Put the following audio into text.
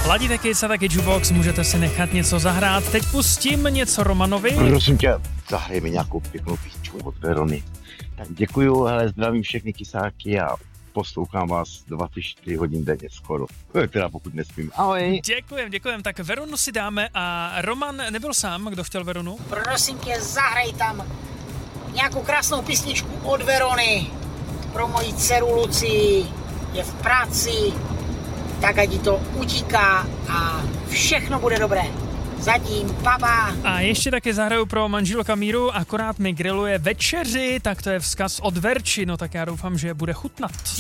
Ladíte Kiss a taky Jukebox, můžete si nechat něco zahrát. Teď pustím něco Romanovi. Prosím tě, zahraj mi nějakou pěknou písničku od Verony. Tak děkuju, hele, zdravím všechny kysáky a poslouchám vás 24 hodin denně skoro. Teda pokud nespím. Ahoj. Děkujem, tak Veronu si dáme a Roman nebyl sám, kdo chtěl Veronu? Prosím tě, zahraj tam nějakou krásnou písničku od Verony pro moji dceru Lucii. Je v práci, tak ať jí to utíká a všechno bude dobré. Zatím, papa. A ještě taky zahraju pro manželka Míru, akorát mi grilluje večeři, tak to je vzkaz od Verči, no tak já doufám, že bude chutnat.